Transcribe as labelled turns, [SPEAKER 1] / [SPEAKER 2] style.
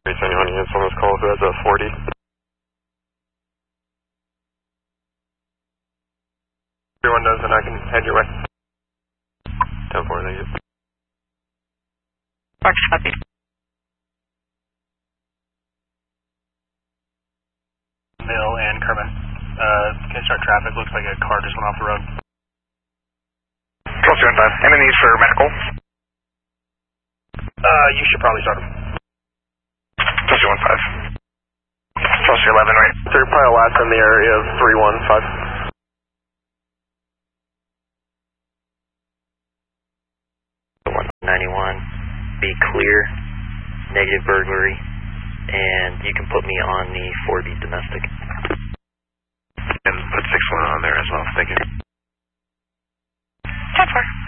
[SPEAKER 1] Anyone units on this call who has a 40? Everyone knows that I can head your way. 10-4, thank you.
[SPEAKER 2] Box copy.
[SPEAKER 3] Mill and Kerman. Can I start traffic? Looks like a car just went off the road.
[SPEAKER 4] Control 215. Any needs for medical?
[SPEAKER 3] You should probably start them.
[SPEAKER 4] Control 215. Control 11, right?
[SPEAKER 1] Third pile last in the area of 315.
[SPEAKER 5] 91, be clear, negative burglary, and you can put me on the 4B domestic.
[SPEAKER 4] And put 6-1 on there as well, thank you.
[SPEAKER 2] 10-4.